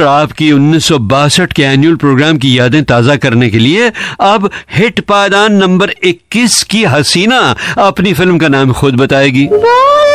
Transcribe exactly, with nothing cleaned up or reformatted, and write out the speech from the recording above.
आपकी उन्नीस सौ बासठ के एनुअल प्रोग्राम की यादें ताजा करने के लिए अब हिट पायदान नंबर इक्कीस की हसीना अपनी फिल्म का नाम खुद बताएगी।